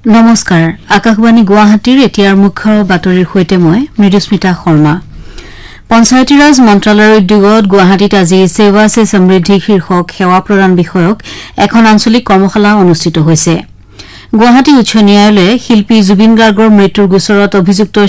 নমস্কাৰ আকাশবাণী গুৱাহাটীৰ এতিয়াৰ মুখ্য বাতৰিৰ সৈতে মই মৃদুস্মিতা শৰ্মা পঞ্চায়তী ৰাজ মন্ত্ৰালয়ৰ উদ্যোগত গুৱাহাটীত আজি সেৱা সে সমৃদ্ধি শীৰ্ষক সেৱা প্ৰদান বিষয়ক এখন আঞ্চলিক কৰ্মশালা অনুষ্ঠিত হৈছে গুৱাহাটী উচ্চ ন্যায়ালয়ে শিল্পী জুবিন গাৰ্গৰ মৃত্যুৰ গোচৰত অভিযুক্ত